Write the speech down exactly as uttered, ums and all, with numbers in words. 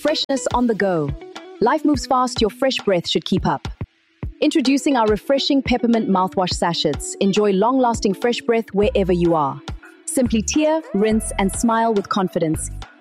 freshness on the go. Life moves fast, your fresh breath should keep up. Introducing our refreshing peppermint mouthwash sachets. Enjoy long-lasting fresh breath wherever you are. Simply tear, rinse, and smile with confidence.